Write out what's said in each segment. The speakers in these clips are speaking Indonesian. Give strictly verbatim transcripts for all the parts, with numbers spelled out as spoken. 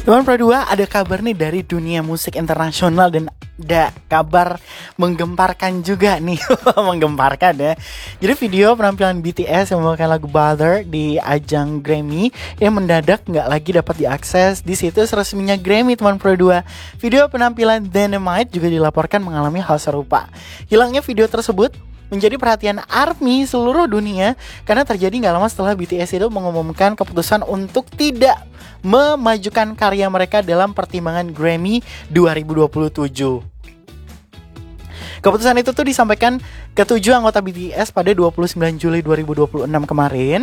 Teman Pro dua, ada kabar nih dari dunia musik internasional dan ada kabar menggemparkan juga nih. Menggemparkan ya. Jadi video penampilan B T S yang membawakan lagu Butter di ajang Grammy yang mendadak nggak lagi dapat diakses di situs resminya Grammy, teman Pro dua. Video penampilan Dynamite juga dilaporkan mengalami hal serupa. Hilangnya video tersebut menjadi perhatian ARMY seluruh dunia karena terjadi nggak lama setelah B T S itu mengumumkan keputusan untuk tidak memajukan karya mereka dalam pertimbangan Grammy dua ribu dua puluh tujuh. Keputusan itu tuh disampaikan ketujuh anggota B T S pada dua puluh sembilan Juli dua ribu dua puluh enam kemarin,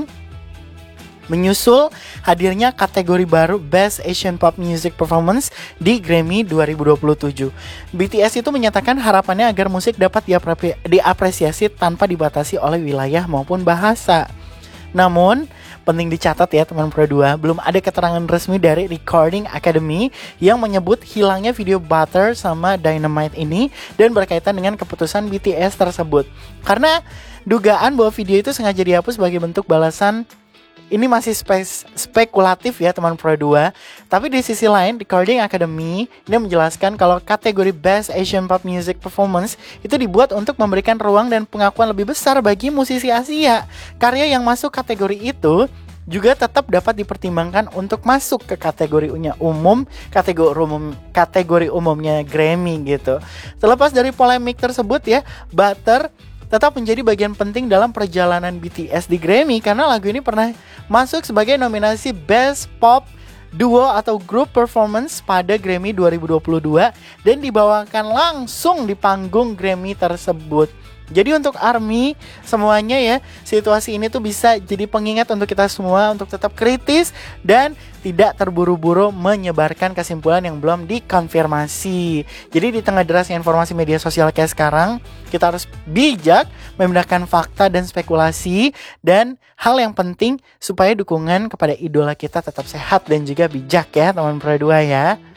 menyusul hadirnya kategori baru Best Asian Pop Music Performance di Grammy dua ribu dua puluh tujuh. B T S itu menyatakan harapannya agar musik dapat diapre- diapresiasi tanpa dibatasi oleh wilayah maupun bahasa. Namun, penting dicatat ya teman Pro dua, belum ada keterangan resmi dari Recording Academy yang menyebut hilangnya video Butter sama Dynamite ini dan berkaitan dengan keputusan B T S tersebut. Karena dugaan bahwa video itu sengaja dihapus sebagai bentuk balasan ini masih spe- spekulatif ya teman Pro dua. Tapi di sisi lain, Recording Academy ini menjelaskan kalau kategori Best Asian Pop Music Performance itu dibuat untuk memberikan ruang dan pengakuan lebih besar bagi musisi Asia. Karya yang masuk kategori itu juga tetap dapat dipertimbangkan untuk masuk ke kategori umum, kategori umum, kategori umumnya Grammy gitu. Terlepas dari polemik tersebut ya, Butter tetap menjadi bagian penting dalam perjalanan B T S di Grammy karena lagu ini pernah masuk sebagai nominasi Best Pop Duo atau Group Performance pada Grammy dua ribu dua puluh dua dan dibawakan langsung di panggung Grammy tersebut. Jadi untuk ARMY semuanya ya, situasi ini tuh bisa jadi pengingat untuk kita semua untuk tetap kritis dan tidak terburu-buru menyebarkan kesimpulan yang belum dikonfirmasi. Jadi di tengah derasnya informasi media sosial kayak sekarang, kita harus bijak membedakan fakta dan spekulasi, dan hal yang penting supaya dukungan kepada idola kita tetap sehat dan juga bijak ya teman Pro dua ya.